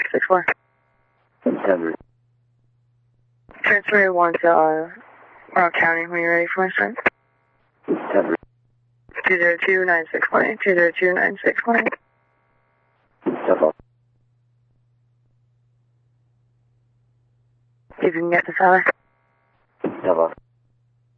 964. Denver. Transfer 1 to Rock County when you're ready for my start. Denver. 202-961. 202-961. Denver. See if you can get the fella. Denver.